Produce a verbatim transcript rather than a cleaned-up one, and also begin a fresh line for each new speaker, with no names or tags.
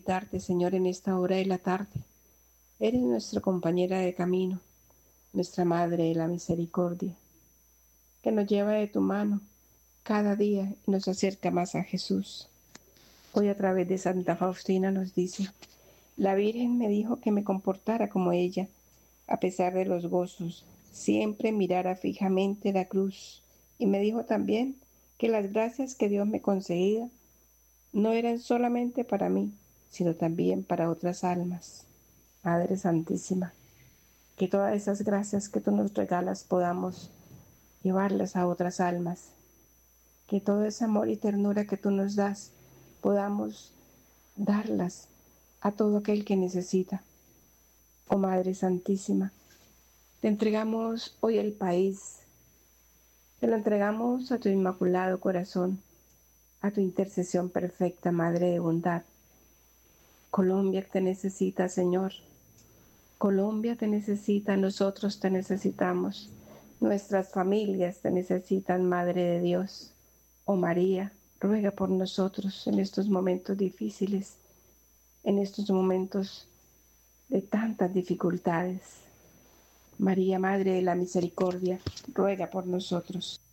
invitarte, Señor, en esta hora de la tarde. Eres nuestra compañera de camino, nuestra Madre de la Misericordia, que nos lleva de tu mano cada día y nos acerca más a Jesús. Hoy a través de Santa Faustina nos dice: la Virgen me dijo que me comportara como ella, a pesar de los gozos, siempre mirara fijamente la cruz, y me dijo también que las gracias que Dios me concedía no eran solamente para mí, sino también para otras almas. Madre Santísima, que todas esas gracias que tú nos regalas podamos llevarlas a otras almas, que todo ese amor y ternura que tú nos das podamos darlas a todo aquel que necesita. Oh Madre Santísima, te entregamos hoy el país, te lo entregamos a tu inmaculado corazón, a tu intercesión perfecta, Madre de bondad. Colombia te necesita, Señor. Colombia te necesita, nosotros te necesitamos. Nuestras familias te necesitan, Madre de Dios. Oh María, ruega por nosotros en estos momentos difíciles, en estos momentos de tantas dificultades. María, Madre de la Misericordia, ruega por nosotros.